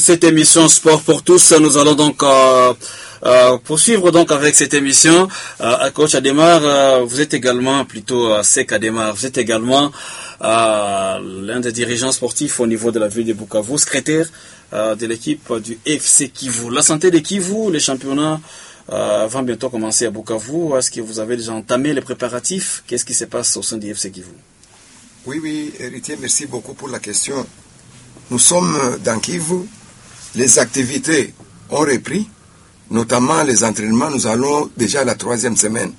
cette émission Sport pour tous. Nous allons donc poursuivre donc avec cette émission. Coach Ademar, vous êtes également, plutôt Sek Ademar, vous êtes également l'un des dirigeants sportifs au niveau de la ville de Bukavu, secrétaire de l'équipe du FC Kivu. La santé de Kivu, les championnats vont bientôt commencer à Bukavu. Est-ce que vous avez déjà entamé les préparatifs? Qu'est-ce qui se passe au sein du FC Kivu? Oui, Héritier, merci beaucoup pour la question. Nous sommes dans Kivu, les activités ont repris, notamment les entraînements. Nous allons déjà à la 3e semaine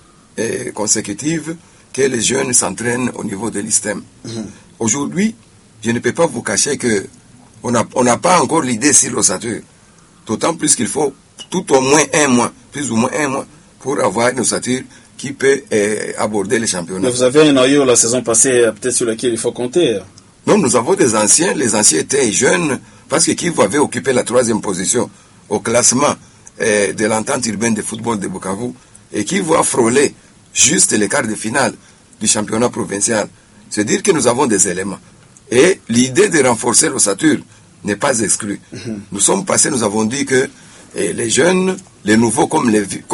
consécutive que les jeunes s'entraînent au niveau de l'ISTEM. Aujourd'hui, je ne peux pas vous cacher que on n'a pas encore l'idée sur l'ossature. D'autant plus qu'il faut tout au moins un mois, plus ou moins un mois, pour avoir une ossature qui peut aborder les championnats. Mais vous avez un noyau la saison passée, peut-être sur lequel il faut compter. Non, nous avons des anciens. Les anciens étaient jeunes parce que Kivu avait occupé la 3e position au classement de l'entente urbaine de football de Bukavu et Kivu a frôlé juste les quarts de finale du championnat provincial. C'est dire que nous avons des éléments. Et l'idée de renforcer l'ossature n'est pas exclue. Nous sommes passés, nous avons dit que les jeunes, les nouveaux comme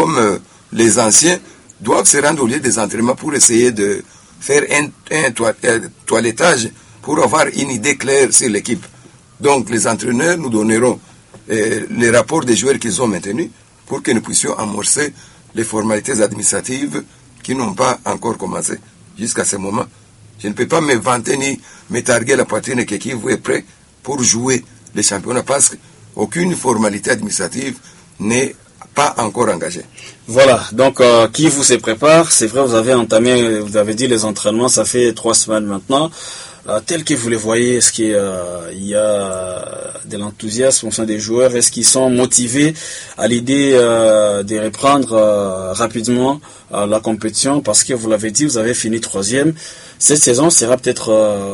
les anciens, doivent se rendre au lieu des entraînements pour essayer de faire un toilettage pour avoir une idée claire sur l'équipe. Donc les entraîneurs nous donneront les rapports des joueurs qu'ils ont maintenus pour que nous puissions amorcer les formalités administratives qui n'ont pas encore commencé jusqu'à ce moment. Je ne peux pas me vanter ni me targuer la poitrine que Kivu est prêt pour jouer les championnats parce qu'aucune formalité administrative n'est pas encore engagée. Voilà, donc Kivu se prépare. C'est vrai, vous avez dit les entraînements, ça fait 3 semaines maintenant. Tel que vous les voyez, est-ce qu'il y a de l'enthousiasme au sein des joueurs? Est-ce qu'ils sont motivés à l'idée de reprendre rapidement la compétition? Parce que vous l'avez dit, vous avez fini 3e. Cette saison sera peut-être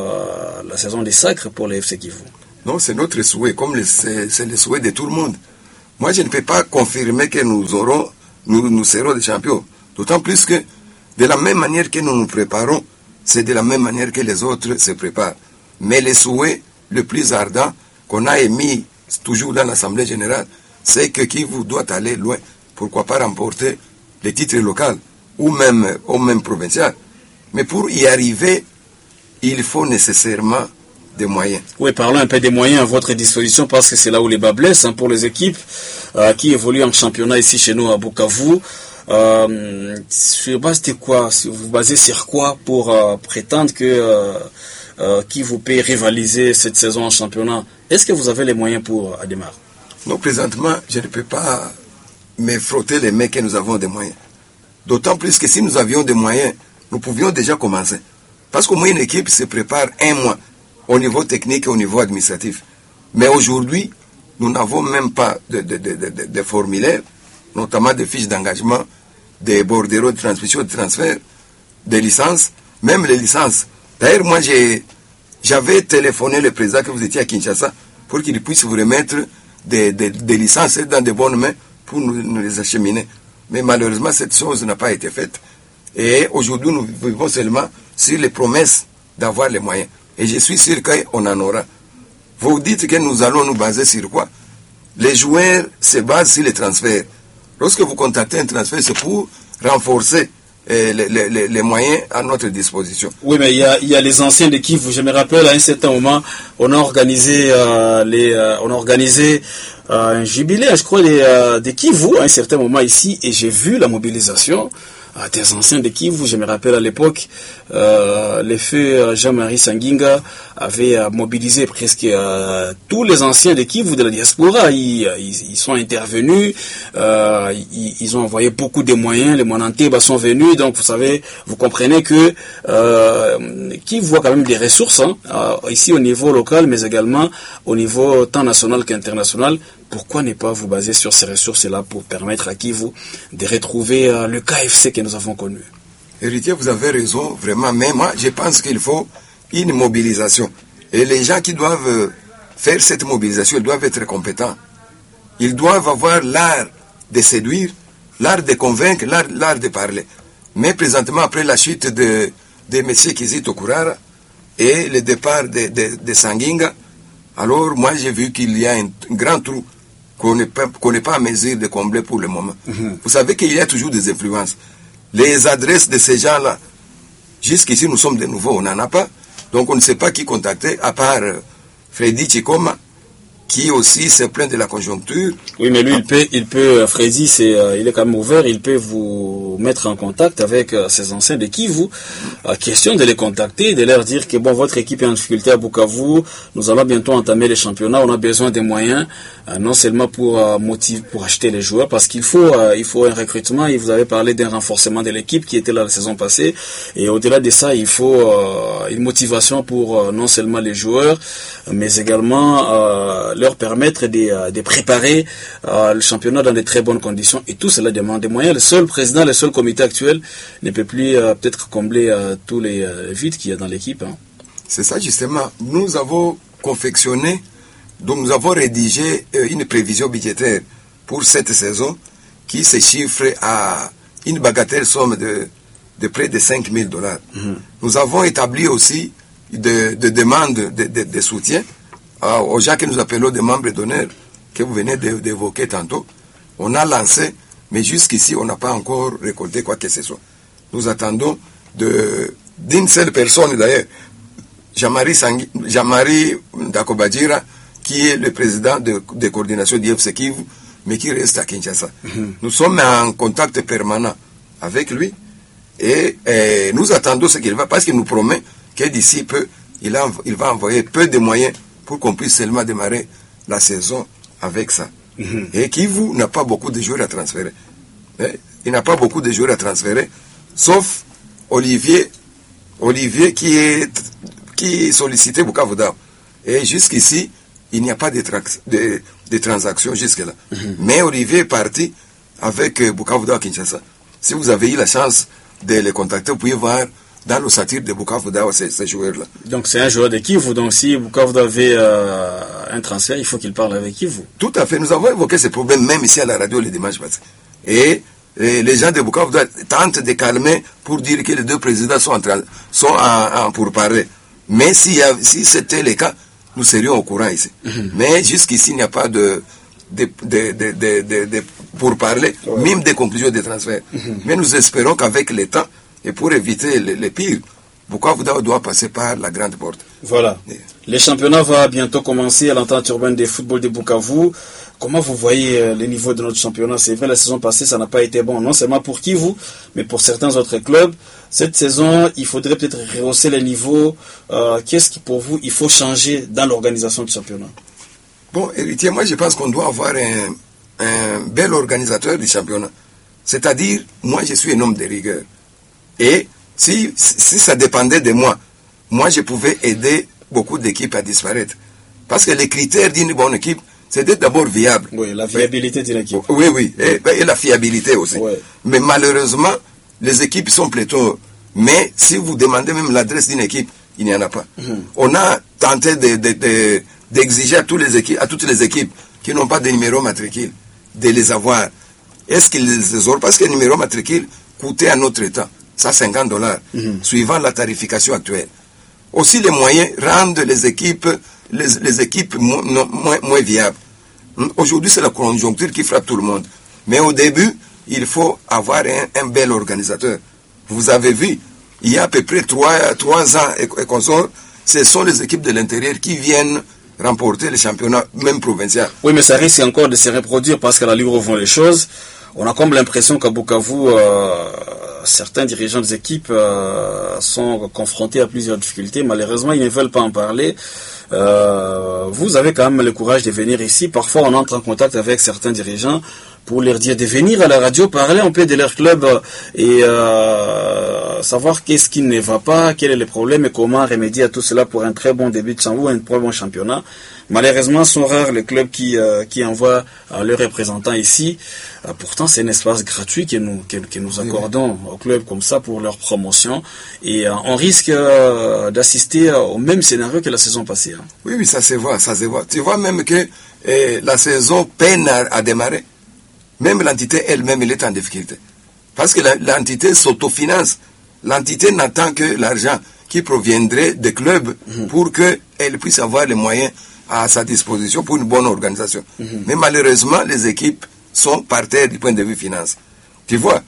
la saison des sacres pour les FC Kivu. Non, c'est notre souhait, comme c'est le souhait de tout le monde. Moi, je ne peux pas confirmer que nous serons des champions. D'autant plus que, de la même manière que nous nous préparons, c'est de la même manière que les autres se préparent. Mais le souhait le plus ardent qu'on a émis toujours dans l'Assemblée générale, c'est que Kivu doit aller loin. Pourquoi pas remporter les titres locaux ou même provincial. Mais pour y arriver, il faut nécessairement des moyens. Oui, parlons un peu des moyens à votre disposition parce que c'est là où les bas blessent pour les équipes qui évoluent en championnat ici chez nous à Bukavu. Sur base de quoi, vous basez sur quoi pour prétendre que qui vous peut rivaliser cette saison en championnat? Est-ce que vous avez les moyens pour Ademar? Non, présentement, je ne peux pas me frotter les mains que nous avons des moyens. D'autant plus que si nous avions des moyens, nous pouvions déjà commencer. Parce qu'au moins une équipe se prépare un mois au niveau technique et au niveau administratif. Mais aujourd'hui, nous n'avons même pas de formulaire, notamment des fiches d'engagement, des bordereaux de transmission, de transfert, des licences, même les licences. D'ailleurs, moi, j'avais téléphoné le président que vous étiez à Kinshasa pour qu'il puisse vous remettre des licences dans de bonnes mains pour nous les acheminer. Mais malheureusement, cette chose n'a pas été faite. Et aujourd'hui, nous vivons seulement sur les promesses d'avoir les moyens. Et je suis sûr qu'on en aura. Vous dites que nous allons nous baser sur quoi? Les joueurs se basent sur les transferts. Lorsque vous contactez un transfert, c'est pour renforcer les moyens à notre disposition. Oui, mais il y a les anciens de Kivu. Je me rappelle, à un certain moment, on a organisé un jubilé, je crois, de Kivu, à un certain moment ici, et j'ai vu la mobilisation des anciens de Kivu. Je me rappelle à l'époque, le feu Jean-Marie Sanginga avait mobilisé presque tous les anciens de Kivu de la diaspora. Ils sont intervenus, ils ont envoyé beaucoup de moyens, les Monanteba sont venus, donc vous savez, vous comprenez que Kivu a quand même des ressources ici au niveau local, mais également au niveau tant national qu'international. Pourquoi ne pas vous baser sur ces ressources-là pour permettre à Kivu de retrouver le KFC que nous avons connu? Héritier, vous avez raison, vraiment. Mais moi, je pense qu'il faut une mobilisation. Et les gens qui doivent faire cette mobilisation, ils doivent être compétents. Ils doivent avoir l'art de séduire, l'art de convaincre, l'art de parler. Mais présentement, après la chute de M. Kizito Kurara et le départ de Sanginga, Alors, moi, j'ai vu qu'il y a un grand trou qu'on n'est pas à mesure de combler pour le moment. Vous savez qu'il y a toujours des influences. Les adresses de ces gens-là, jusqu'ici, nous sommes de nouveau, on n'en a pas. Donc, on ne sait pas qui contacter, à part Freddy Chikoma, qui aussi se plaint de la conjoncture. Oui, mais lui, il peut Freddy, il est quand même ouvert, il peut vous mettre en contact avec ses anciens de Kivu. Question de les contacter, de leur dire que bon, votre équipe est en difficulté à Bukavu, nous allons bientôt entamer les championnats, on a besoin des moyens, non seulement pour acheter les joueurs, parce qu'il faut un recrutement, et vous avez parlé d'un renforcement de l'équipe qui était là la saison passée, et au-delà de ça, il faut une motivation pour non seulement les joueurs, mais également leur permettre de préparer le championnat dans de très bonnes conditions, et tout cela demande des moyens. Le seul président, le seul comité actuel ne peut plus peut-être combler tous les vides qu'il y a dans l'équipe. Hein. C'est ça justement. Nous avons confectionné, donc nous avons rédigé une prévision budgétaire pour cette saison qui se chiffre à une bagatelle somme de près de $5,000. Nous avons établi aussi des demandes de soutien aux gens que nous appelons des membres d'honneur, que vous venez d'évoquer tantôt. On a lancé, mais jusqu'ici, on n'a pas encore récolté quoi que ce soit. Nous attendons d'une seule personne, d'ailleurs, Jean-Marie Ndakobadjira, qui est le président de coordination d'IFC Kivu, mais qui reste à Kinshasa. Nous sommes en contact permanent avec lui, et nous attendons ce qu'il va, parce qu'il nous promet que d'ici peu, il va envoyer peu de moyens pour qu'on puisse seulement démarrer la saison avec ça. Et Kivu n'a pas beaucoup de joueurs à transférer. Il n'a pas beaucoup de joueurs à transférer, sauf Olivier qui est sollicité Bukavu Dawa. Et jusqu'ici, il n'y a pas de transactions jusque-là. Mais Olivier est parti avec Bukavu Dawa Kinshasa. Si vous avez eu la chance de les contacter, vous pouvez voir dans l'ossature de Bukavu Dawa ces joueurs-là. Donc c'est un joueur de Kivu, donc si Bukavu Dawa avait un transfert, il faut qu'il parle avec Kivu. Tout à fait, nous avons évoqué ce problème même ici à la radio les dimanches passés. Et les gens de Bukavu Dawa tentent de calmer pour dire que les deux présidents sont en pourparlers. Mais si c'était le cas, nous serions au courant ici. Mais jusqu'ici, il n'y a pas de pourparlers, même des conclusions de transfert. Mais nous espérons qu'avec le temps, et pour éviter le pire, Bukavu Dawa doit passer par la grande porte. Voilà. Le championnat va bientôt commencer à l'entente urbaine de football de Bukavu. Comment vous voyez le niveau de notre championnat? C'est vrai, la saison passée, ça n'a pas été bon, non seulement pour Kivu, mais pour certains autres clubs. Cette saison, il faudrait peut-être rehausser les niveaux. Qu'est-ce qui, pour vous, il faut changer dans l'organisation du championnat? Bon, héritier, moi, je pense qu'on doit avoir un bel organisateur du championnat. C'est-à-dire, moi, je suis un homme de rigueur. Et si ça dépendait de moi, je pouvais aider beaucoup d'équipes à disparaître. Parce que les critères d'une bonne équipe, c'est d'être d'abord viable. Oui, la viabilité d'une équipe. Oui, et la fiabilité aussi. Ouais. Mais malheureusement, les équipes sont pléthores. Mais si vous demandez même l'adresse d'une équipe, il n'y en a pas. On a tenté d'exiger à toutes les équipes qui n'ont pas de numéro matricule de les avoir. Est-ce qu'ils les auront? Parce que le numéro matricule coûtait à notre État ça $50, suivant la tarification actuelle. Aussi, les moyens rendent les équipes moins viables. Aujourd'hui, c'est la conjoncture qui frappe tout le monde. Mais au début, il faut avoir un bel organisateur. Vous avez vu, il y a à peu près 3 ans et consorts, ce sont les équipes de l'intérieur qui viennent remporter le championnat, même provincial. Oui, mais ça risque encore de se reproduire parce qu'à la Ligue vont les choses. On a comme l'impression qu'à Bukavu, certains dirigeants des équipes sont confrontés à plusieurs difficultés. Malheureusement, ils ne veulent pas en parler. Vous avez quand même le courage de venir ici. Parfois, on entre en contact avec certains dirigeants pour leur dire de venir à la radio, parler un peu de leur club et savoir qu'est-ce qui ne va pas, quel est le problème et comment remédier à tout cela pour un très bon début de championnat ou un très bon championnat. Malheureusement, sont rares les clubs qui envoient leurs représentants ici. Pourtant, c'est un espace gratuit que nous accordons aux clubs comme ça pour leur promotion. Et on risque d'assister au même scénario que la saison passée. Hein. Oui, ça se voit. Tu vois même que la saison peine à démarrer. Même l'entité elle-même, elle est en difficulté. Parce que l'entité s'autofinance. L'entité n'attend que l'argent qui proviendrait des clubs pour qu'elle puisse avoir les moyens à sa disposition pour une bonne organisation. Mais malheureusement, les équipes sont par terre du point de vue finance. Tu vois,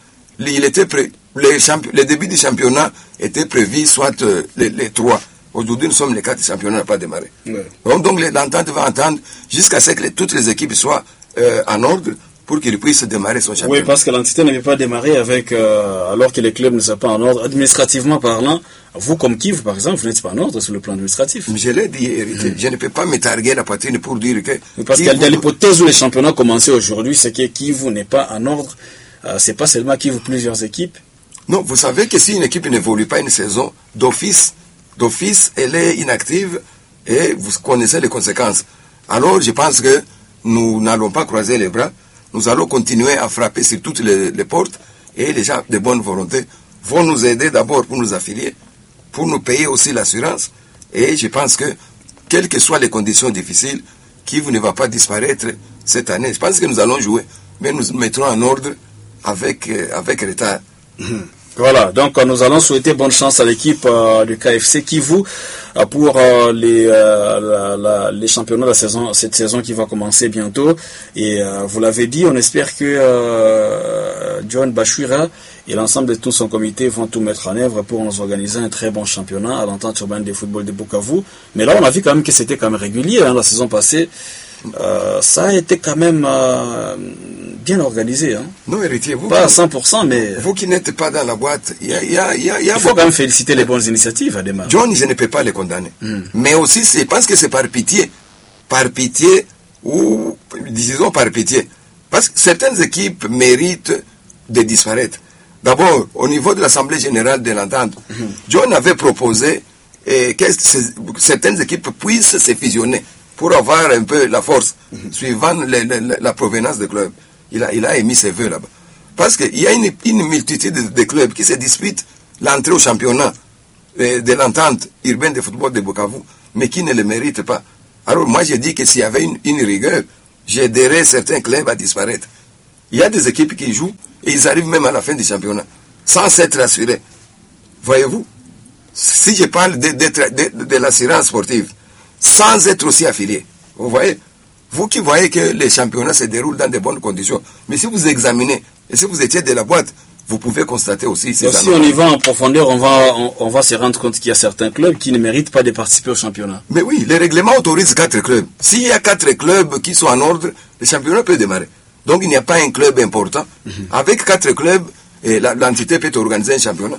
le début du championnat était prévu soit les 3. Aujourd'hui, nous sommes les 4, le championnat n'a pas démarré. Ouais. Donc l'entente va entendre jusqu'à ce que toutes les équipes soient en ordre pour qu'ils puissent démarrer son championnat. Oui, parce que l'entité n'avait pas démarré avec, alors que les clubs ne sont pas en ordre. Administrativement parlant, vous comme Kivu, par exemple, vous n'êtes pas en ordre sur le plan administratif. Je l'ai dit, hérité. Je ne peux pas me targuer la poitrine pour dire que... Parce qu'il y a l'hypothèse où les championnats commencent aujourd'hui, c'est que Kivu n'est pas en ordre. C'est pas seulement Kivu, plusieurs équipes. Non, vous savez que si une équipe n'évolue pas une saison, d'office, elle est inactive et vous connaissez les conséquences. Alors, je pense que nous n'allons pas croiser les bras. Nous allons continuer à frapper sur toutes les portes et les gens de bonne volonté vont nous aider d'abord pour nous affilier, pour nous payer aussi l'assurance. Et je pense que, quelles que soient les conditions difficiles, Kivu ne va pas disparaître cette année. Je pense que nous allons jouer, mais nous mettrons en ordre avec retard. Voilà, donc nous allons souhaiter bonne chance à l'équipe du KFC Kivu pour les championnats de la saison, cette saison qui va commencer bientôt. Et vous l'avez dit, on espère que John Bachwira et l'ensemble de tout son comité vont tout mettre en œuvre pour nous organiser un très bon championnat à l'entente urbaine de football de Bukavu. Mais là, on a vu quand même que c'était quand même régulier la saison passée. Ça a été quand même bien organisé. Hein. Non, héritier, vous... Pas à 100%, mais... Vous qui n'êtes pas dans la boîte, il faut quand même féliciter les bonnes initiatives à démarrer. John, je ne peux pas les condamner. Mais aussi, je pense que c'est par pitié. Par pitié, ou disons par pitié. Parce que certaines équipes méritent de disparaître. D'abord, au niveau de l'Assemblée Générale de l'Entente, John avait proposé que certaines équipes puissent se fusionner pour avoir un peu la force, suivant la provenance des clubs. Il a émis ses vœux là-bas. Parce qu'il y a une multitude de clubs qui se disputent l'entrée au championnat de l'entente urbaine de football de Bukavu, mais qui ne le méritent pas. Alors moi j'ai dit que s'il y avait une rigueur, j'aiderais certains clubs à disparaître. Il y a des équipes qui jouent et ils arrivent même à la fin du championnat, sans s'être assurés. Voyez-vous, si je parle de l'assurance sportive, sans être aussi affilié, vous voyez, vous qui voyez que les championnats se déroulent dans de bonnes conditions, mais si vous examinez, et si vous étiez de la boîte, vous pouvez constater aussi... Si on y va en profondeur, on va se rendre compte qu'il y a certains clubs qui ne méritent pas de participer au championnat. Mais oui, le règlement autorise 4 clubs. S'il y a 4 clubs qui sont en ordre, le championnat peut démarrer. Donc il n'y a pas un club important. Avec 4 clubs, l'entité peut organiser un championnat.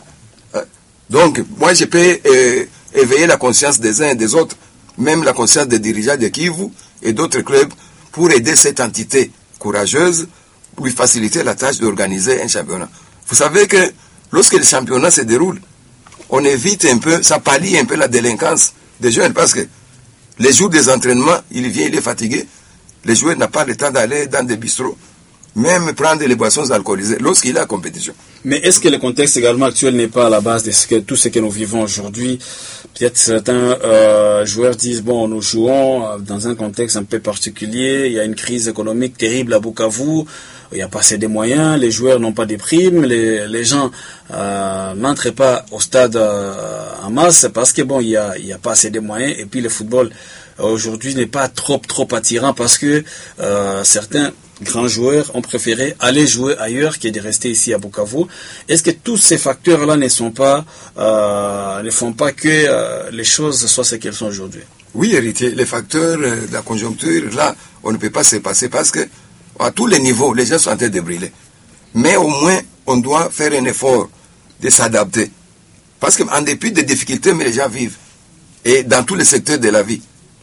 Donc moi je peux éveiller la conscience des uns et des autres, même la conscience des dirigeants de Kivu et d'autres clubs, pour aider cette entité courageuse, pour lui faciliter la tâche d'organiser un championnat. Vous savez que lorsque le championnat se déroule, on évite un peu, ça pallie un peu la délinquance des jeunes, parce que les jours des entraînements, il vient, il est fatigué, les joueurs n'ont pas le temps d'aller dans des bistrots, même prendre les boissons alcoolisées lorsqu'il est en compétition. Mais est-ce que le contexte également actuel n'est pas à la base de tout ce que nous vivons aujourd'hui? Peut-être certains joueurs disent, bon, nous jouons dans un contexte un peu particulier, il y a une crise économique terrible à Bukavu, il n'y a pas assez de moyens, les joueurs n'ont pas de primes, les gens n'entrent pas au stade en masse parce que bon, il y a pas assez de moyens, et puis le football aujourd'hui n'est pas trop attirant parce que certains grands joueurs ont préféré aller jouer ailleurs que de rester ici à Bukavu. Est-ce que tous ces facteurs-là ne font pas que les choses soient ce qu'elles sont aujourd'hui? Oui, héritier, les facteurs de la conjoncture, là, on ne peut pas se passer parce que à tous les niveaux, les gens sont en train de brûler. Mais au moins, on doit faire un effort de s'adapter. Parce qu'en dépit des difficultés, mais les gens vivent. Et dans tous les secteurs de la vie,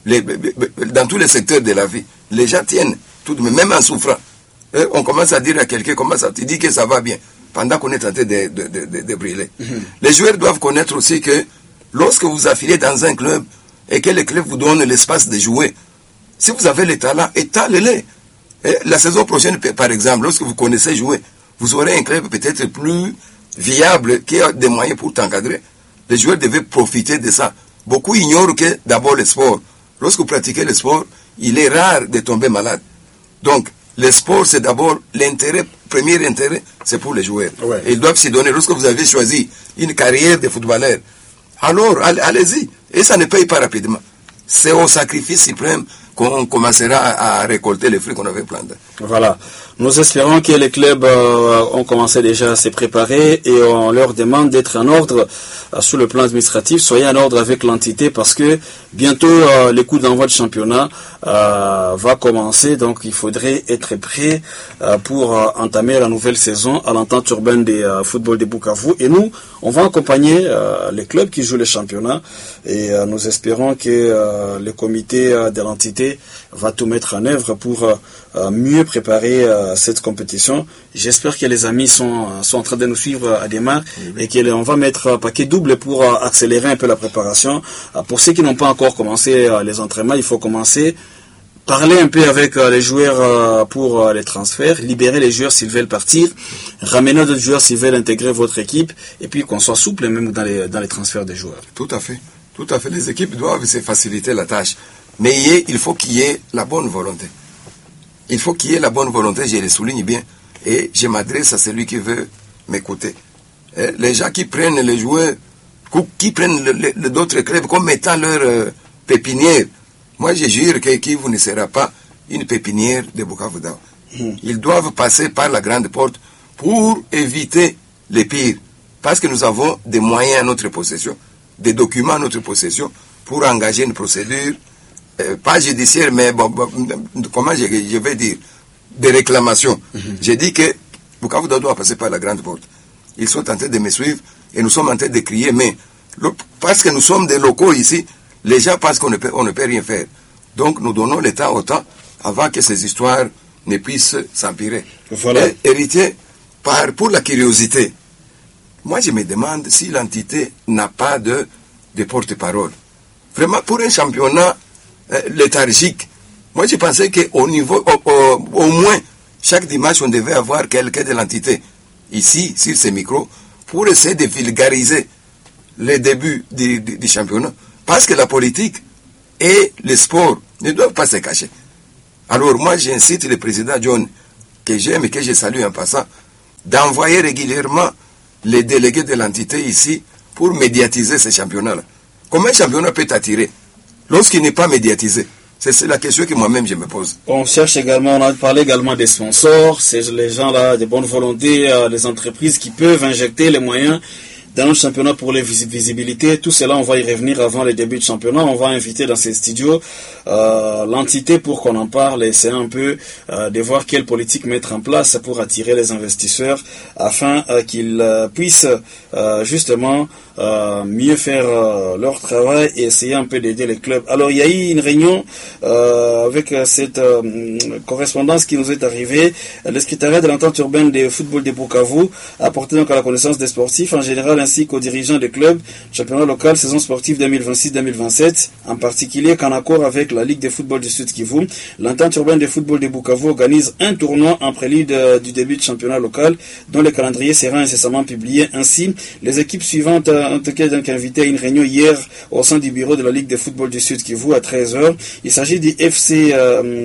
les gens tiennent, tout de même en souffrant. On commence à dire à quelqu'un, tu dis que ça va bien, pendant qu'on est en train de brûler. Les joueurs doivent connaître aussi que lorsque vous affiliez dans un club et que le club vous donne l'espace de jouer, si vous avez les talents, étalez-les. La saison prochaine, par exemple, lorsque vous connaissez jouer, vous aurez un club peut-être plus viable qui a des moyens pour t'encadrer. Les joueurs devaient profiter de ça. Beaucoup ignorent que d'abord le sport. Lorsque vous pratiquez le sport, il est rare de tomber malade. Donc, le sport, c'est d'abord l'intérêt, premier intérêt, c'est pour les joueurs. Ouais. Et ils doivent s'y donner. Lorsque vous avez choisi une carrière de footballeur, alors allez-y. Et ça ne paye pas rapidement. c'est au sacrifice suprême qu'on commencera à récolter les fruits qu'on avait plantés. Voilà. Nous espérons que les clubs ont commencé déjà à se préparer et on leur demande d'être en ordre sur le plan administratif. Soyez en ordre avec l'entité parce que bientôt le coup d'envoi du championnat va commencer. Donc il faudrait être prêt pour entamer la nouvelle saison à l'entente urbaine des football de Bukavu. Et nous, on va accompagner les clubs qui jouent le championnat et nous espérons que le comité de l'entité va tout mettre en œuvre pour mieux préparer cette compétition. J'espère que les amis sont en train de nous suivre à démarre et qu'on va mettre un paquet double pour accélérer un peu la préparation. Pour ceux qui n'ont pas encore commencé les entraînements, il faut commencer. Parler un peu avec les joueurs pour les transferts, libérer les joueurs s'ils veulent partir, ramener d'autres joueurs s'ils veulent intégrer votre équipe, et puis qu'on soit souple même dans les transferts des joueurs. Tout à fait. Tout à fait. Les équipes doivent se faciliter la tâche. Mais il faut qu'il y ait la bonne volonté. Il faut qu'il y ait la bonne volonté, je le souligne bien. Et je m'adresse à celui qui veut m'écouter. Les gens qui prennent les joueurs, qui prennent d'autres clubs comme étant leur pépinière, moi je jure que Kivu ne sera pas une pépinière de Bukavu Dawa. Ils doivent passer par la grande porte pour éviter les pires. Parce que nous avons des moyens à notre possession, des documents à notre possession pour engager une procédure, pas judiciaire, mais comment je vais dire, des réclamations. J'ai dit que Bukavu Dawa doit passer par la grande porte. Ils sont en train de me suivre et nous sommes en train de crier, mais parce que nous sommes des locaux ici, les gens pensent qu'on ne peut rien faire. Donc nous donnons le temps au temps avant que ces histoires ne puissent s'empirer. Voilà. Héritier, pour la curiosité, moi je me demande si l'entité n'a pas de porte-parole. Vraiment, pour un championnat léthargique, moi je pensais qu'au niveau, au moins, chaque dimanche on devait avoir quelqu'un de l'entité, ici, sur ces micros, pour essayer de vulgariser les débuts du championnat. Parce que la politique et le sport ne doivent pas se cacher. Alors moi j'incite le président John, que j'aime et que je salue en passant, d'envoyer régulièrement les délégués de l'entité ici pour médiatiser ce championnat-là. Comment un championnat peut attirer lorsqu'il n'est pas médiatisé? C'est la question que moi-même je me pose. On cherche également, on a parlé également des sponsors, c'est les gens là, de bonne volonté, les entreprises qui peuvent injecter les moyens dans le championnat pour les visibilités. Tout cela, on va y revenir avant le début du championnat. On va inviter dans ces studios l'entité pour qu'on en parle et essayer un peu de voir quelle politique mettre en place pour attirer les investisseurs afin qu'ils puissent justement mieux faire leur travail et essayer un peu d'aider les clubs. Alors, il y a eu une réunion avec cette correspondance qui nous est arrivée. Le secrétariat de l'entente urbaine de football de Bukavu a porté donc à la connaissance des sportifs en général ainsi qu'aux dirigeants des clubs, championnat local, saison sportive 2026-2027, en particulier qu'en accord avec la Ligue de football du Sud Kivu, l'entente urbaine de football de Bukavu organise un tournoi en prélude du début du championnat local, dont le calendrier sera incessamment publié. Ainsi, les équipes suivantes ont été donc invitées à une réunion hier au sein du bureau de la Ligue de football du Sud Kivu à 13h. Il s'agit du FC,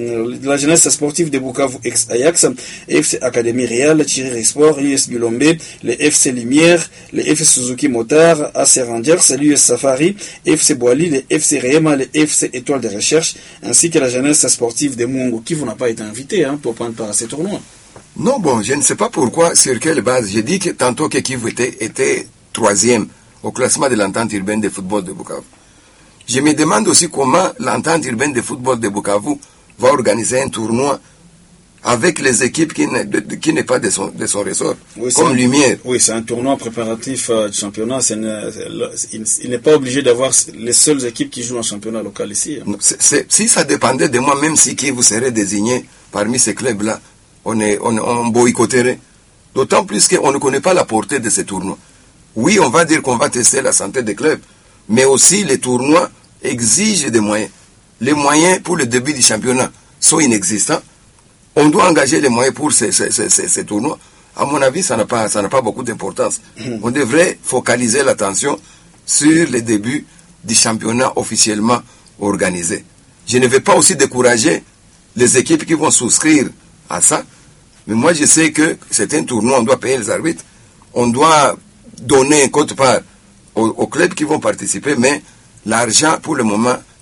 de la jeunesse sportive de Bukavu ex-Ajax, FC Académie Real, Chiriri Sport, l'US Bilombe, les FC Lumière, les FC Suzuki Motar, AC Rangers, l'US Safari, FC Boali, les FC Rehema, les FC Étoile de Recherche, ainsi que la jeunesse sportive de Mungo, qui vous n'a pas été invité pour prendre part à ces tournois. Non, bon, je ne sais pas pourquoi, sur quelle base. J'ai dit que tantôt que Kivu était troisième au classement de l'entente urbaine de football de Bukavu. Je me demande aussi comment l'entente urbaine de football de Bukavu va organiser un tournoi avec les équipes qui n'est pas de son ressort, oui, comme Lumière. Oui, c'est un tournoi préparatif du championnat. Il n'est pas obligé d'avoir les seules équipes qui jouent en championnat local ici. Non, si ça dépendait de moi, même si qui vous serait désigné parmi ces clubs-là, on boycotterait. D'autant plus qu'on ne connaît pas la portée de ces tournois. Oui, on va dire qu'on va tester la santé des clubs, mais aussi les tournois exigent des moyens. Les moyens pour le début du championnat sont inexistants. On doit engager les moyens pour ces tournois. À mon avis, ça n'a pas beaucoup d'importance. On devrait focaliser l'attention sur les débuts du championnat officiellement organisé. Je ne vais pas aussi décourager les équipes qui vont souscrire à ça, mais moi je sais que c'est un tournoi, on doit payer les arbitres, on doit donner un quote-part aux clubs qui vont participer, mais l'argent pour le moment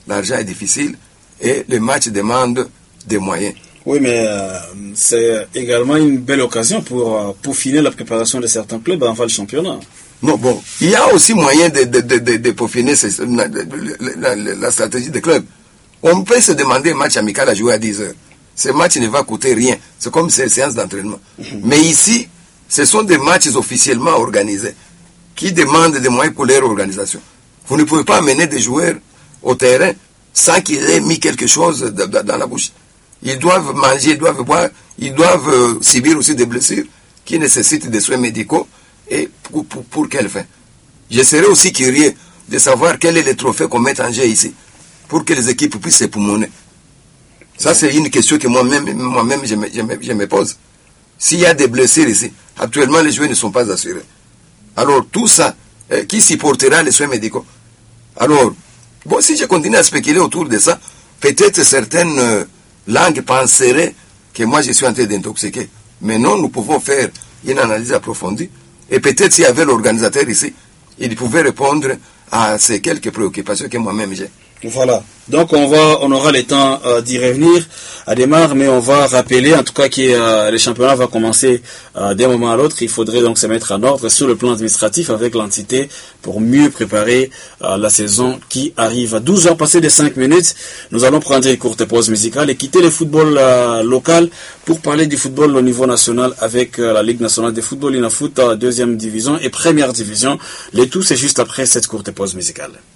l'argent est difficile et le match demande des moyens. Oui, mais c'est également une belle occasion pour peaufiner la préparation de certains clubs avant le championnat. Non, bon, il y a aussi moyen de peaufiner la stratégie des clubs. On peut se demander un match amical à jouer à 10 heures. Ce match ne va coûter rien. C'est comme ces séances d'entraînement. Mais ici, ce sont des matchs officiellement organisés qui demandent des moyens pour leur organisation. Vous ne pouvez pas amener des joueurs au terrain sans qu'ils aient mis quelque chose dans la bouche. Ils doivent manger, ils doivent boire, ils doivent subir aussi des blessures qui nécessitent des soins médicaux. Et pour quelle fin? Je serais aussi curieux de savoir quel est le trophée qu'on met en jeu ici pour que les équipes puissent s'époumoner. Ça, c'est une question que moi-même je me pose. S'il y a des blessures ici, actuellement les joueurs ne sont pas assurés. Alors tout ça, qui supportera les soins médicaux? Alors, bon, si je continue à spéculer autour de ça, peut-être certaines langues penseraient que moi je suis en train d'intoxiquer. Mais non, nous pouvons faire une analyse approfondie. Et peut-être s'il y avait l'organisateur ici, il pouvait répondre à ces quelques préoccupations que moi-même j'ai. Voilà. Donc on aura le temps d'y revenir à démarrer, mais on va rappeler en tout cas que le championnat va commencer d'un moment à l'autre. Il faudrait donc se mettre en ordre sur le plan administratif avec l'entité pour mieux préparer la saison qui arrive. À 12h passées de 5 minutes, nous allons prendre une courte pause musicale et quitter le football local pour parler du football au niveau national avec la Ligue nationale de football, INAFOOT, deuxième division et première division. Le tout c'est juste après cette courte pause musicale.